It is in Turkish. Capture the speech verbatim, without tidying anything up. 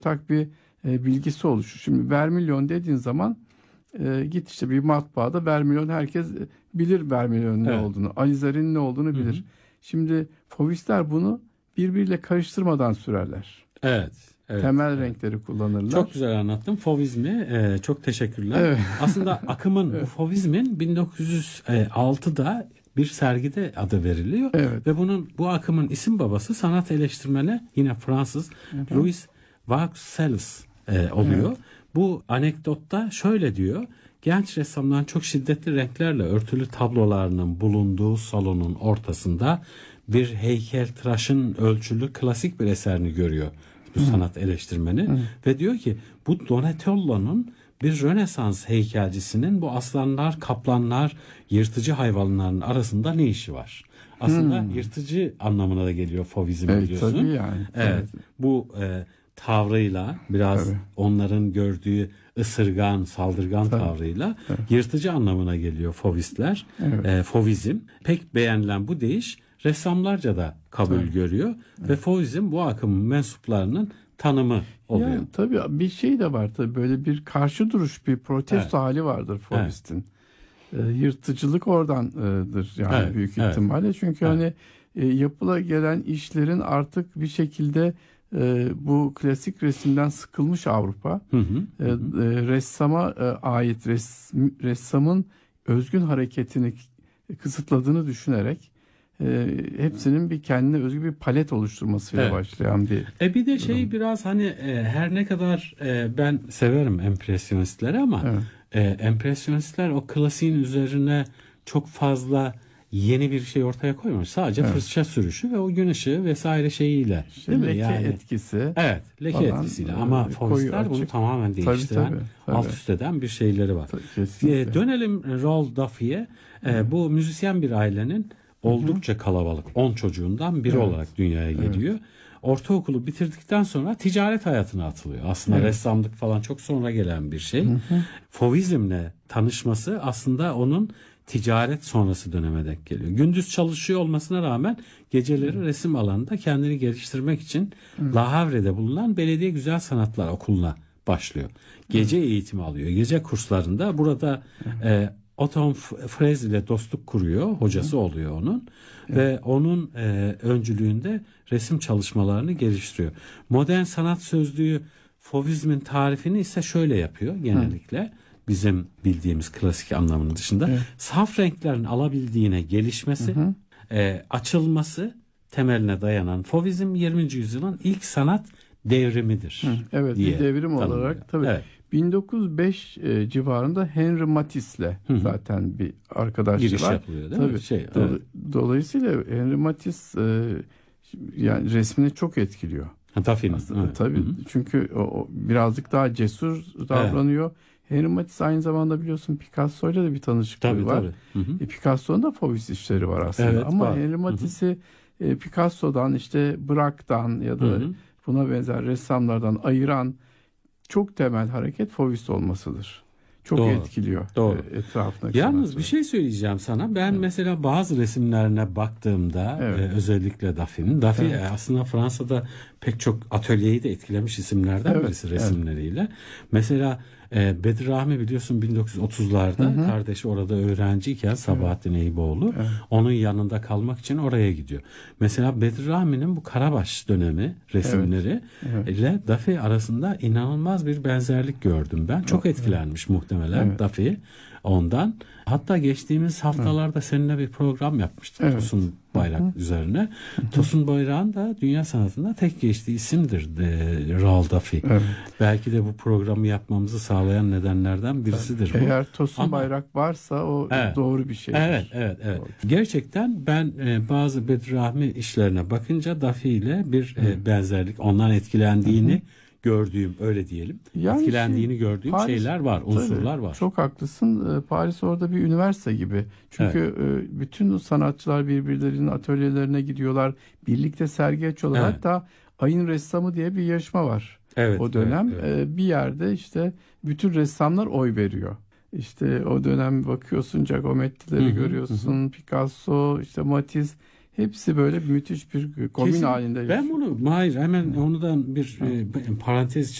tak bir e, bilgisi oluşur. Şimdi Vermilion dediğin zaman e, git işte bir matbaada Vermilion, herkes bilir Vermilion ne Evet. olduğunu. Alizarin ne olduğunu bilir. Hı hı. Şimdi Fauvistler bunu birbiriyle karıştırmadan sürerler. Evet. Evet, Temel evet. renkleri kullanırlar. Çok güzel anlattın Fauvizmi. E, çok teşekkürler. Evet. Aslında akımın evet. bu Fauvizmin bin dokuz yüz altıda bir sergide adı veriliyor. Evet. Ve bunun bu akımın isim babası sanat eleştirmeni yine Fransız hı hı. Louis Vauxhall e, oluyor. Evet. Bu anekdotta şöyle diyor. Genç ressamdan çok şiddetli renklerle örtülü tablolarının bulunduğu salonun ortasında bir heykeltıraşın ölçülü klasik bir eserini görüyor bu Hı. sanat eleştirmeni Hı. ve diyor ki bu Donatello'nun bir Rönesans heykelcisinin bu aslanlar, kaplanlar, yırtıcı hayvanların arasında ne işi var? Aslında hmm. yırtıcı anlamına da geliyor Fauvizm evet, biliyorsun. Tabii yani. Evet. evet. Bu e, tavrıyla biraz tabii. onların gördüğü ısırgan, saldırgan tabii. tavrıyla tabii. yırtıcı anlamına geliyor Fauvistler. Evet. E, Fauvizm. Pek beğenilen bu deyiş ressamlarca da kabul tabii. görüyor evet. ve Fauvizm bu akımın mensuplarının tanımı oluyor. Yani, tabii bir şey de var tabii, böyle bir karşı duruş, bir protesto evet. hali vardır Fauvistin. Evet. E, yırtıcılık oradandır yani evet. büyük ihtimalle. Evet. Çünkü evet. hani e, yapıla gelen işlerin artık bir şekilde e, bu klasik resimden sıkılmış Avrupa. Hı hı, e, hı. E, ressama e, ait res, ressamın özgün hareketini kısıtladığını düşünerek E, hepsinin bir kendine özgü bir palet oluşturmasıyla evet. başlayan bir E bir de şey durum. Biraz hani e, her ne kadar e, ben severim empresyonistleri ama evet. e, empresyonistler o klasiğin üzerine çok fazla yeni bir şey ortaya koymamış. Sadece evet. fırça sürüşü ve o gün ışığı vesaire şeyiyle. Şey, değil mi? Leke yani, etkisi. Evet. Leke falan, etkisiyle. Ama Fauvistler bunu tamamen değiştiren, tabii, tabii, tabii. alt üst eden bir şeyleri var. E, dönelim Roald Daffy'ye. E, bu müzisyen bir ailenin oldukça kalabalık. on çocuğundan biri evet. olarak dünyaya geliyor. Evet. Ortaokulu bitirdikten sonra ticaret hayatına atılıyor. Aslında evet. ressamlık falan çok sonra gelen bir şey. Hı hı. Fauvizmle tanışması aslında onun ticaret sonrası döneme denk geliyor. Gündüz çalışıyor olmasına rağmen geceleri hı. resim alanında kendini geliştirmek için hı. La Havre'de bulunan Belediye Güzel Sanatlar Okulu'na başlıyor. Gece hı. eğitimi alıyor. Gece kurslarında burada hı. e, Otto Freze ile dostluk kuruyor. Hocası Hı. oluyor onun. Evet. Ve onun e, öncülüğünde resim çalışmalarını geliştiriyor. Modern sanat sözlüğü Fauvizmin tarifini ise şöyle yapıyor genellikle. Hı. Bizim bildiğimiz klasik anlamının dışında. Evet. Saf renklerin alabildiğine gelişmesi, hı hı. E, açılması temeline dayanan Fauvizm yirminci yüzyılın ilk sanat devrimidir. Hı. Evet, diye bir devrim tanımlıyor. Olarak tabii. Evet. bin dokuz yüz beş e, civarında Henri Matisse'le hı hı. zaten bir arkadaşlığı giriş var. yapılıyor değil tabii. mi? Şey, Do- evet. Dolayısıyla Henri Matisse e, yani resmini çok etkiliyor. Daffy'nin. Evet. Tabii. Hı hı. Çünkü o, o birazcık daha cesur davranıyor. Evet. Henri Matisse aynı zamanda biliyorsun Picasso'yla da bir tanışıklığı tabii, var. Tabii. Hı hı. E, Picasso'nun da Fauvist işleri var aslında. Evet, ama var. Henri Matisse'i e, Picasso'dan, işte Braque'dan ya da hı hı. buna benzer ressamlardan ayıran çok temel hareket Fauvist olmasıdır. Çok doğru. etkiliyor Doğru. etrafındaki Yalnız sanatçıları. Bir şey söyleyeceğim sana. Ben evet. mesela bazı resimlerine baktığımda evet. e, özellikle Daffy'nin. Daffy evet. aslında Fransa'da pek çok atölyeyi de etkilemiş isimlerden evet. birisi resimleriyle. Evet. Mesela e, Bedir Rahmi biliyorsun bin dokuz yüz otuzlarda hı hı. kardeşi orada öğrenciyken Sabahattin evet. Eyüboğlu evet. onun yanında kalmak için oraya gidiyor. Mesela Bedir Rahmi'nin bu Karabaş dönemi resimleri evet. Evet. ile Daffy arasında inanılmaz bir benzerlik gördüm ben. Çok evet. etkilenmiş muhtemelen evet. Daffy ondan. Hatta geçtiğimiz haftalarda evet. seninle bir program yapmıştık evet. Tosun Bayrak Hı-hı. üzerine. Hı-hı. Tosun Bayrak'ın da dünya sanatında tek geçtiği isimdir de, Roald Daffy. Evet. Belki de bu programı yapmamızı sağlayan nedenlerden birisidir evet. bu. Eğer Tosun Ama, Bayrak varsa o evet. doğru bir şeydir. Evet, evet, evet. Doğru. Gerçekten ben e, bazı Bedir Rahmi işlerine bakınca Daffy ile bir e, benzerlik, ondan etkilendiğini Hı-hı. gördüğüm, öyle diyelim. Yani etkilendiğini şey, gördüğüm Paris, şeyler var, unsurlar tabii, var. Çok haklısın. Paris orada bir üniversite gibi. Çünkü evet. bütün sanatçılar birbirlerinin atölyelerine gidiyorlar. Birlikte sergi açıyorlar. Evet. Hatta Ayın Ressamı diye bir yarışma var. Evet, o dönem evet, evet. bir yerde işte bütün ressamlar oy veriyor. İşte o dönem bakıyorsun Giacometti'leri hı hı, görüyorsun, hı. Picasso, işte Matisse. hepsi böyle müthiş bir komün halinde. Ben bunu Mahir hemen onu da bir e, parantez